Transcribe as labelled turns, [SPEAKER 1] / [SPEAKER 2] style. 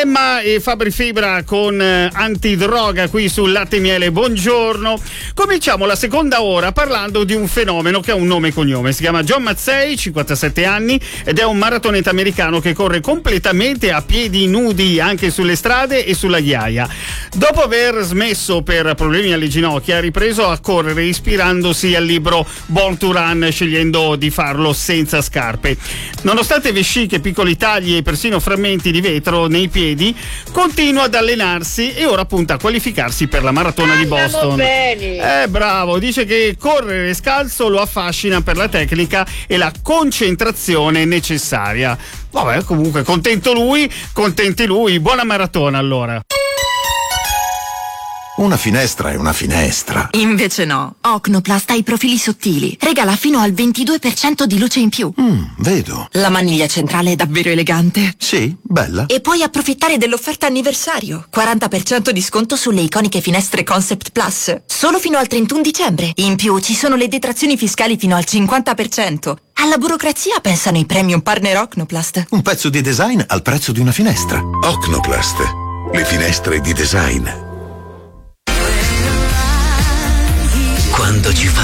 [SPEAKER 1] Emma e Fabri Fibra con Antidroga qui sul Latte e Miele. Buongiorno. Cominciamo la seconda ora parlando di un fenomeno che ha un nome e cognome. Si chiama John Mazzei, 57 anni, ed è un maratoneta americano che corre completamente a piedi nudi anche sulle strade e sulla ghiaia. Dopo aver smesso per problemi alle ginocchia, ha ripreso a correre ispirandosi al libro Born to Run, scegliendo di farlo senza scarpe. Nonostante vesciche, piccoli tagli e persino frammenti di vetro nei piedi, continua ad allenarsi e ora punta a qualificarsi per la maratona di Boston. Bravo, dice che correre scalzo lo affascina per la tecnica e la concentrazione necessaria. Vabbè, comunque contento lui, contenti lui. Buona maratona allora.
[SPEAKER 2] Una finestra è una finestra.
[SPEAKER 3] Invece no. Ocnoplast ha i profili sottili. Regala fino al 22% di luce in più.
[SPEAKER 2] Vedo.
[SPEAKER 3] La maniglia centrale è davvero elegante.
[SPEAKER 2] Sì, bella.
[SPEAKER 3] E puoi approfittare dell'offerta anniversario. 40% di sconto sulle iconiche finestre Concept Plus. Solo fino al 31 dicembre. In più ci sono le detrazioni fiscali fino al 50%. Alla burocrazia pensano i premium partner Ocnoplast.
[SPEAKER 2] Un pezzo di design al prezzo di una finestra.
[SPEAKER 4] Ocnoplast. Le finestre di design.
[SPEAKER 5] Quando ci fa